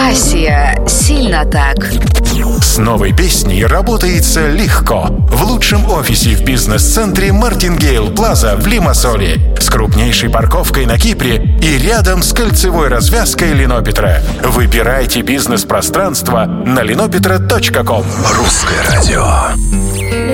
Асия, сильно так. С новой песней работается легко. В лучшем офисе в бизнес-центре Мартингейл Плаза в Лимассоле, с крупнейшей парковкой на Кипре и рядом с кольцевой развязкой Линопетра. Выбирайте бизнес-пространство на linopetra.com. Русское радио.